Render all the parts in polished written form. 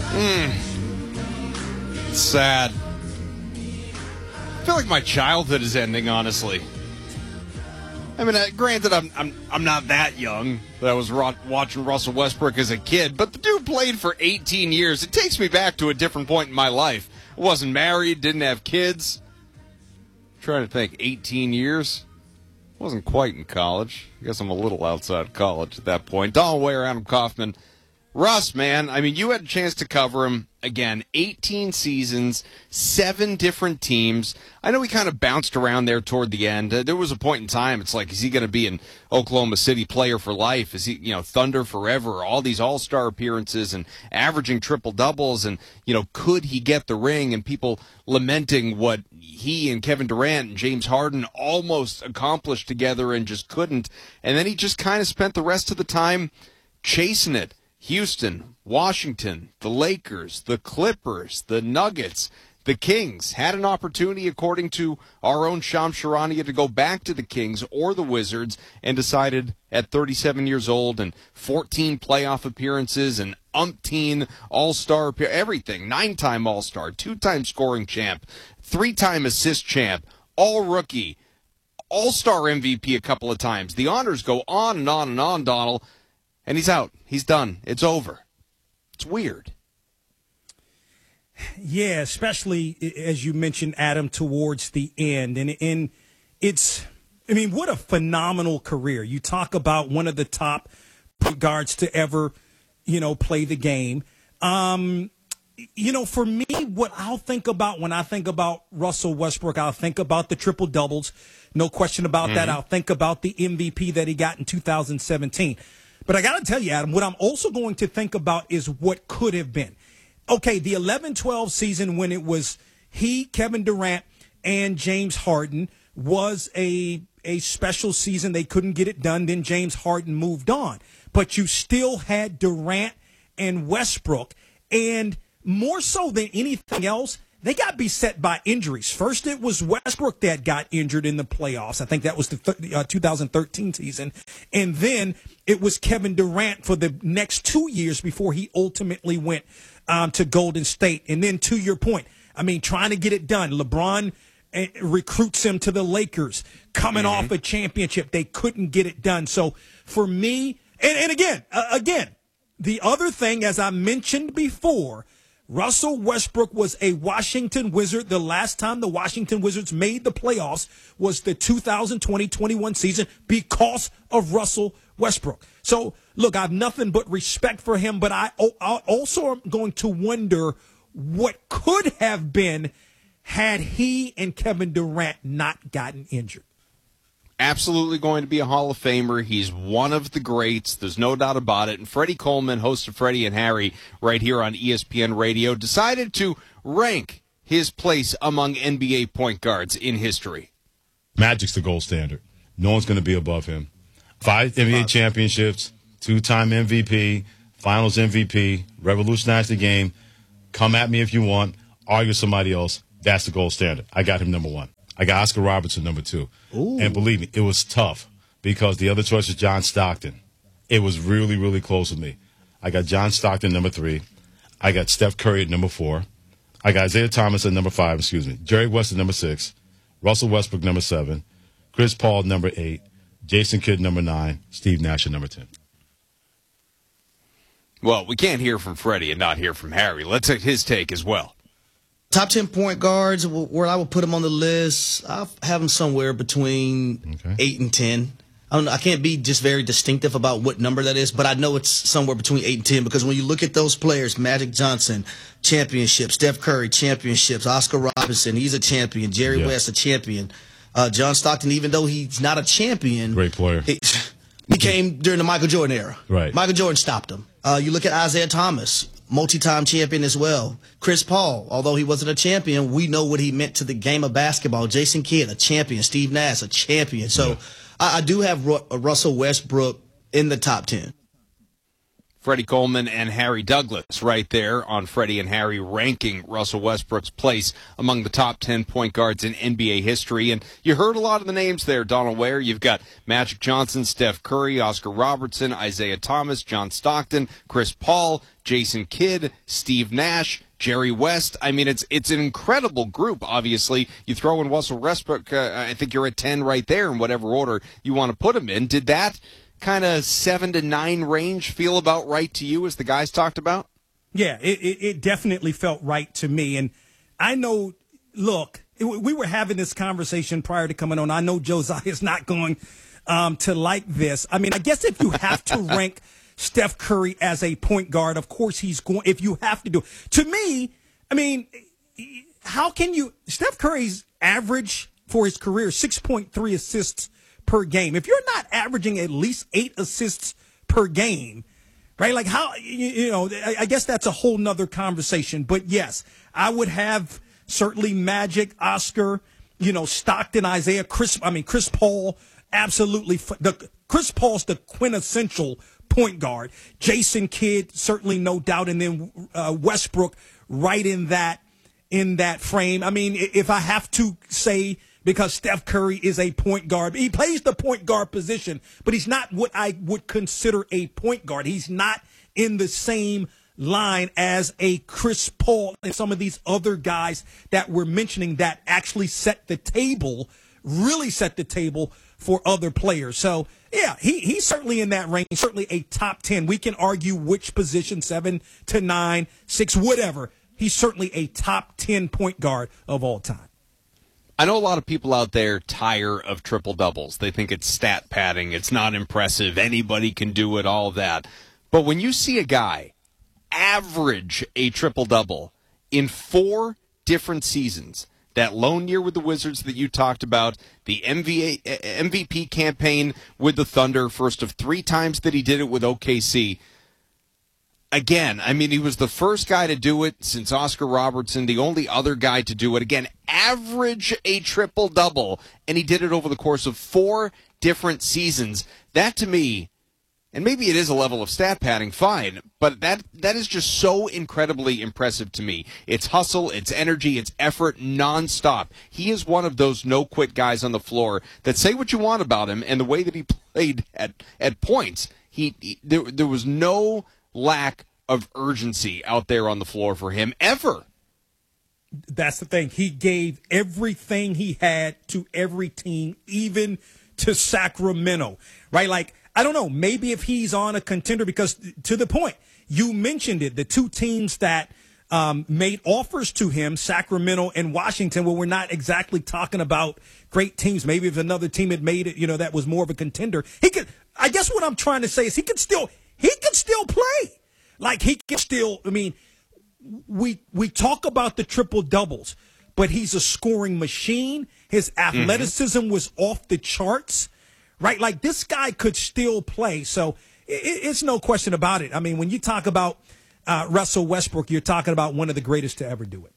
Sad. I feel like my childhood is ending, honestly. I mean, granted, I'm not that young that I was watching Russell Westbrook as a kid, but the dude played for 18 years. It takes me back to a different point in my life. I wasn't married, didn't have kids. I'm trying to think, 18 years? Wasn't quite in college. I guess I'm a little outside college at that point. Donald Ware, Adam Kaufman. Russ, man, I mean, you had a chance to cover him. Again, 18 seasons, 7 different teams. I know he kind of bounced around there toward the end. There was a point in time, it's like, is he going to be an Oklahoma City player for life? Is he, Thunder forever? All these all-star appearances and averaging triple-doubles, and, could he get the ring? And people lamenting what he and Kevin Durant and James Harden almost accomplished together and just couldn't. And then he just kind of spent the rest of the time chasing it. Houston, Washington, the Lakers, the Clippers, the Nuggets, the Kings had an opportunity, according to our own Shams Charania, to go back to the Kings or the Wizards, and decided at 37 years old and 14 playoff appearances and umpteen all-star, everything, 9-time all-star, 2-time scoring champ, 3-time assist champ, all-rookie, all-star MVP a couple of times. The honors go on and on and on, Donald. And he's out. He's done. It's over. It's weird. Yeah, especially, as you mentioned, Adam, towards the end. And it's, what a phenomenal career. You talk about one of the top guards to ever, play the game. For me, what I'll think about when I think about Russell Westbrook, I'll think about the triple-doubles. No question about that. I'll think about the MVP that he got in 2017. But I got to tell you, Adam, what I'm also going to think about is what could have been. Okay, the 11-12 season when it was he, Kevin Durant, and James Harden was a special season. They couldn't get it done. Then James Harden moved on. But you still had Durant and Westbrook. And more so than anything else, they got beset by injuries. First, it was Westbrook that got injured in the playoffs. I think that was the 2013 season. And then it was Kevin Durant for the next 2 years before he ultimately went to Golden State. And then, to your point, trying to get it done. LeBron recruits him to the Lakers, coming off a championship. They couldn't get it done. So for me, and again, the other thing, as I mentioned before, Russell Westbrook was a Washington Wizard. The last time the Washington Wizards made the playoffs was the 2020-21 season because of Russell Westbrook. So, look, I have nothing but respect for him, but I also am going to wonder what could have been had he and Kevin Durant not gotten injured. Absolutely going to be a Hall of Famer. He's one of the greats. There's no doubt about it. And Freddie Coleman, host of Freddie and Harry right here on ESPN Radio, decided to rank his place among NBA point guards in history. Magic's the gold standard. No one's going to be above him. 5 NBA championships, 2-time MVP, Finals MVP, revolutionized the game. Come at me if you want. Argue with somebody else. That's the gold standard. I got him number 1. I got Oscar Robertson number 2. Ooh. And believe me, it was tough because the other choice was John Stockton. It was really, really close with me. I got John Stockton number 3. I got Steph Curry at number 4. I got Isaiah Thomas at number 5, Jerry West at number 6. Russell Westbrook number 7. Chris Paul number 8. Jason Kidd number 9. Steve Nash at number 10. Well, we can't hear from Freddie and not hear from Harry. Let's take his take as well. Top 10 point guards, where I would put them on the list, I'll have them somewhere between 8 and 10. I don't know. I can't be just very distinctive about what number that is, but I know it's somewhere between 8 and 10 because when you look at those players, Magic Johnson, championship, Steph Curry, championships, Oscar Robertson, he's a champion, Jerry West, a champion, John Stockton, even though he's not a champion. Great player. He came during the Michael Jordan era. Right. Michael Jordan stopped him. You look at Isaiah Thomas, multi-time champion as well. Chris Paul, although he wasn't a champion, we know what he meant to the game of basketball. Jason Kidd, a champion. Steve Nash, a champion. So I do have Russell Westbrook in the top 10. Freddie Coleman and Harry Douglas right there on Freddie and Harry ranking Russell Westbrook's place among the top 10 point guards in NBA history. And you heard a lot of the names there, Donald Ware. You've got Magic Johnson, Steph Curry, Oscar Robertson, Isaiah Thomas, John Stockton, Chris Paul, Jason Kidd, Steve Nash, Jerry West. I mean, it's an incredible group, obviously. You throw in Russell Westbrook, I think you're at 10 right there in whatever order you want to put him in. Did that kind of 7 to 9 range feel about right to you as the guys talked about? Yeah, it definitely felt right to me. And I know, look, we were having this conversation prior to coming on. I know Josiah is not going to like this. I mean, I guess if you have to rank Steph Curry as a point guard, of course he's going, if you have to do it. To me, I mean, how can you, Steph Curry's average for his career, 6.3 assists per game. If you're not averaging at least 8 assists per game, right? Like how, I guess that's a whole nother conversation. But yes, I would have certainly Magic, Oscar, Stockton, Isaiah, Chris Paul, absolutely. Chris Paul's the quintessential point guard. Jason Kidd, certainly no doubt. And then Westbrook right in that frame. I mean, if I have to say, because Steph Curry is a point guard. He plays the point guard position, but he's not what I would consider a point guard. He's not in the same line as a Chris Paul and some of these other guys that we're mentioning that actually really set the table for other players. So, yeah, he's certainly in that range, certainly a top 10. We can argue which position, 7 to 9, 6, whatever. He's certainly a top 10 point guard of all time. I know a lot of people out there tire of triple-doubles. They think it's stat padding. It's not impressive. Anybody can do it, all that. But when you see a guy average a triple-double in 4 different seasons, that lone year with the Wizards that you talked about, the MVP campaign with the Thunder, first of 3 times that he did it with OKC. Again, I mean, he was the first guy to do it since Oscar Robertson, the only other guy to do it. Again, average a triple-double, and he did it over the course of 4 different seasons. That, to me, and maybe it is a level of stat padding, fine, but that is just so incredibly impressive to me. It's hustle, it's energy, it's effort nonstop. He is one of those no-quit guys on the floor that say what you want about him, and the way that he played at points, there was no lack of urgency out there on the floor for him ever. That's the thing. He gave everything he had to every team, even to Sacramento, right? Like, I don't know, maybe if he's on a contender, because to the point, you mentioned it, the 2 teams that made offers to him, Sacramento and Washington, well, we're not exactly talking about great teams. Maybe if another team had made it, that was more of a contender. I guess what I'm trying to say is he could still play. Like, he can still, I mean, we talk about the triple doubles, but he's a scoring machine. His athleticism was off the charts, right? Like, this guy could still play. So it's no question about it. I mean, when you talk about Russell Westbrook, you're talking about one of the greatest to ever do it.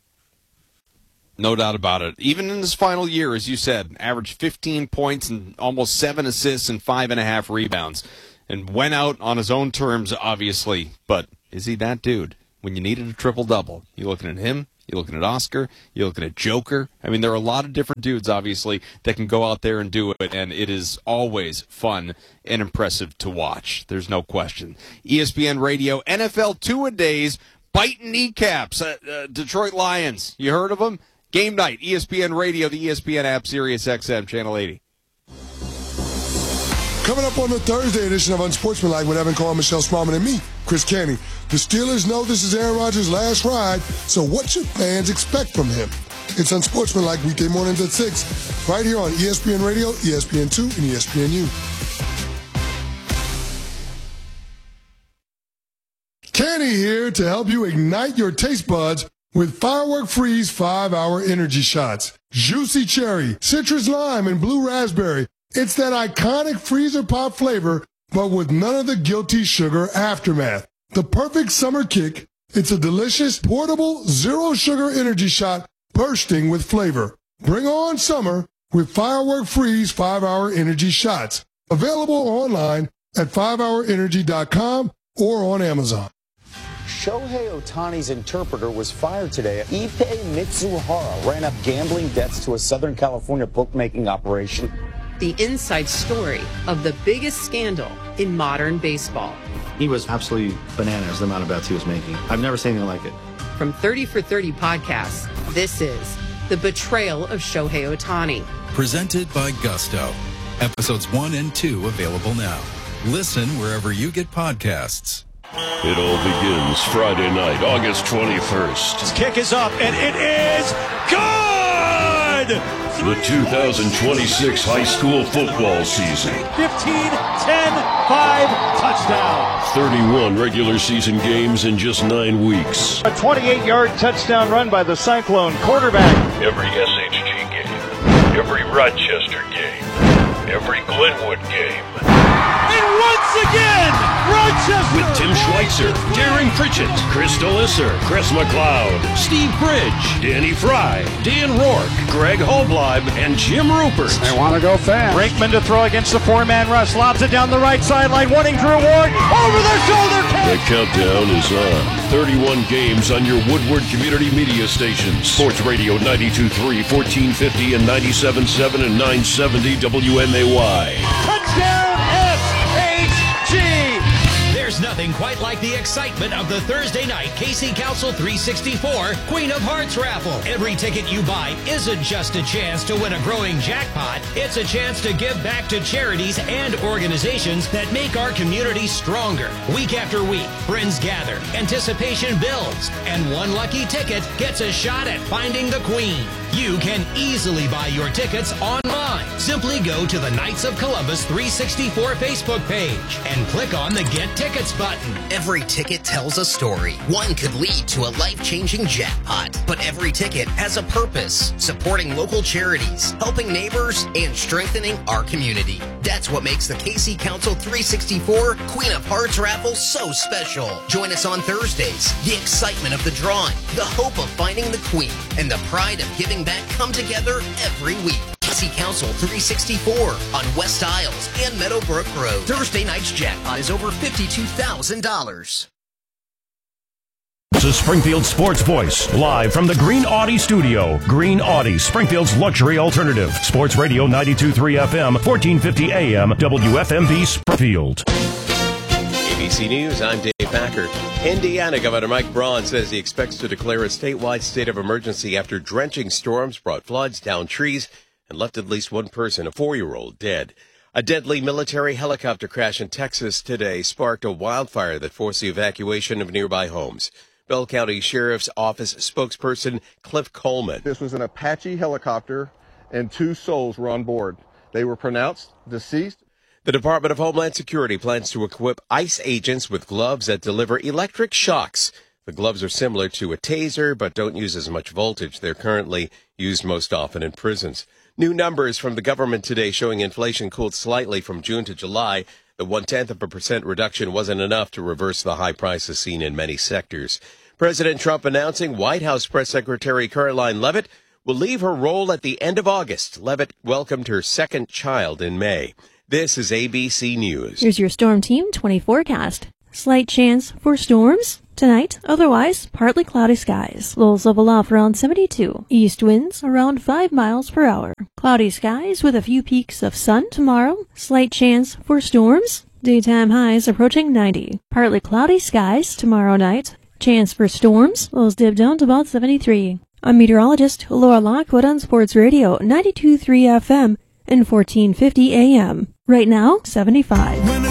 No doubt about it. Even in his final year, as you said, averaged 15 points and almost 7 assists and 5.5 rebounds. And went out on his own terms, obviously. But is he that dude? When you needed a triple-double, you're looking at him, you're looking at Oscar, you're looking at Joker. I mean, there are a lot of different dudes, obviously, that can go out there and do it, and it is always fun and impressive to watch. There's no question. ESPN Radio, NFL two-a-days, biting kneecaps. Detroit Lions, you heard of them? Game night, ESPN Radio, the ESPN app, Sirius XM, Channel 80. Coming up on the Thursday edition of Unsportsmanlike with Evan Cole, Michelle Smallman, and me, Chris Canning. The Steelers know this is Aaron Rodgers' last ride, so what should fans expect from him? It's Unsportsmanlike weekday mornings at 6, right here on ESPN Radio, ESPN2, and ESPNU. Canning here to help you ignite your taste buds with Firework Freeze 5-Hour Energy Shots. Juicy cherry, citrus lime, and blue raspberry. It's that iconic freezer pop flavor, but with none of the guilty sugar aftermath. The perfect summer kick, it's a delicious, portable, zero-sugar energy shot bursting with flavor. Bring on summer with Firework Freeze 5-Hour Energy Shots. Available online at 5hourenergy.com or on Amazon. Shohei Ohtani's interpreter was fired today. Ippei Mitsuhara ran up gambling debts to a Southern California bookmaking operation. The inside story of the biggest scandal in modern baseball. He was absolutely bananas, the amount of bets he was making. I've never seen anything like it. From 30 for 30 podcasts, this is The Betrayal of Shohei Ohtani. Presented by Gusto. Episodes 1 and 2 available now. Listen wherever you get podcasts. It all begins Friday night, August 21st. His kick is up, and it is good! The 2026 high school football season. 15, 10, 5, touchdown. 31 regular season games in just 9 weeks. A 28-yard touchdown run by the Cyclone quarterback. Every SHG game, every Rochester game, every Glenwood game. And once again, Rochester! With Tim Schweitzer, Darren Pritchett, Chris Delisser, Chris McLeod, Steve Bridge, Danny Fry, Dan Rourke, Greg Holbleib, and Jim Rupert. They want to go fast. Brinkman to throw against the four-man rush. Lobs it down the right sideline. Wanting Drew Ward. Over their shoulder. The countdown is on. 31 games on your Woodward Community Media stations. Sports Radio 92.3, 1450, and 97.7 and 970 WMAY. Touchdown SHG! There's nothing quite like the excitement of the Thursday night KC Council 364 Queen of Hearts raffle. Every ticket you buy isn't just a chance to win a growing jackpot. It's a chance to give back to charities and organizations that make our community stronger. Week after week, friends gather, anticipation builds, and one lucky ticket gets a shot at finding the Queen. You can easily buy your tickets online. Simply go to the Knights of Columbus 364 Facebook page and click on the Get Tickets button. Every ticket tells a story. One could lead to a life-changing jackpot, but every ticket has a purpose: supporting local charities, helping neighbors, and strengthening our community. That's what makes the KC Council 364 Queen of Hearts raffle so special. Join us on Thursdays. The excitement of the drawing, the hope of finding the Queen, and the pride of giving back come together every week. KC Council 364 on West Isles and Meadowbrook Road. Thursday night's jackpot is over $52,000. This is Springfield Sports Voice, live from the Green Audi studio. Green Audi, Springfield's luxury alternative. Sports Radio 92.3 FM, 1450 AM, WFMV Springfield. ABC News, I'm Dave Packer. Indiana Governor Mike Braun says he expects to declare a statewide state of emergency after drenching storms brought floods, downed trees, and left at least one person, a 4-year-old, dead. A deadly military helicopter crash in Texas today sparked a wildfire that forced the evacuation of nearby homes. Bell County Sheriff's Office spokesperson Cliff Coleman. This was an Apache helicopter, and 2 souls were on board. They were pronounced deceased. The Department of Homeland Security plans to equip ICE agents with gloves that deliver electric shocks. The gloves are similar to a taser, but don't use as much voltage. They're currently used most often in prisons. New numbers from the government today showing inflation cooled slightly from June to July. The 0.1% reduction wasn't enough to reverse the high prices seen in many sectors. President Trump announcing White House Press Secretary Caroline Leavitt will leave her role at the end of August. Leavitt welcomed her second child in May. This is ABC News. Here's your Storm Team 20 forecast. Slight chance for storms tonight, otherwise partly cloudy skies. Lows level off around 72. East winds around 5 miles per hour. Cloudy skies with a few peaks of sun tomorrow. Slight chance for storms. Daytime highs approaching 90. Partly cloudy skies tomorrow night. Chance for storms. Lows dip down to about 73. I'm meteorologist Laura Lockwood on Sports Radio 92.3 FM and 1450 AM. Right now, 75.